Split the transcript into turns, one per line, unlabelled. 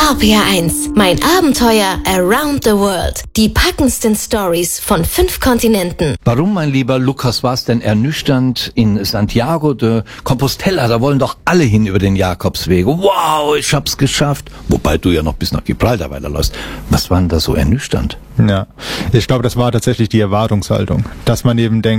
RPR1, mein Abenteuer around the world. Die packendsten Stories von 5 Kontinenten.
Warum, mein lieber Lukas, war es denn ernüchternd in Santiago de Compostela? Da wollen doch alle hin über den Jakobsweg. Wow, ich hab's geschafft. Wobei du ja noch bis nach Gibraltar weiterläufst. Was war denn da so ernüchternd?
Ja, ich glaube, das war tatsächlich die Erwartungshaltung, dass man eben denkt,